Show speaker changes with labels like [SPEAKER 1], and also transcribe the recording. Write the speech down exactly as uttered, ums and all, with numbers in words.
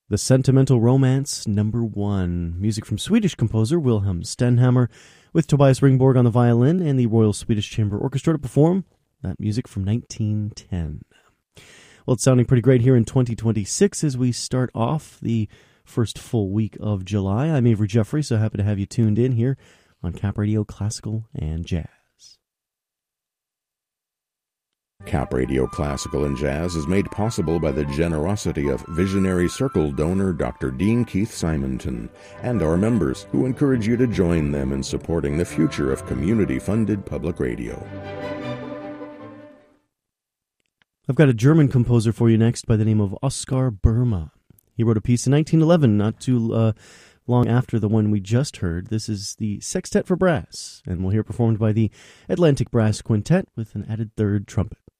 [SPEAKER 1] The Sentimental Romance, number one. Music from Swedish composer Wilhelm Stenhammar, with Tobias Ringborg on the violin and the Royal Swedish Chamber Orchestra to perform that music from nineteen ten. Well, it's sounding pretty great here in twenty twenty-six as we start off the first full week of July. I'm Avery Jeffrey, so happy to have you tuned in here on Cap Radio Classical and Jazz.
[SPEAKER 2] Cap Radio Classical and Jazz is made possible by the generosity of Visionary Circle donor Doctor Dean Keith Simonton and our members, who encourage you to join them in supporting the future of community-funded public radio.
[SPEAKER 1] I've got a German composer for you next by the name of Oskar Burma. He wrote a piece in nineteen eleven, not too uh, long after the one we just heard. This is the Sextet for Brass, and we'll hear it performed by the Atlantic Brass Quintet with an added third trumpet.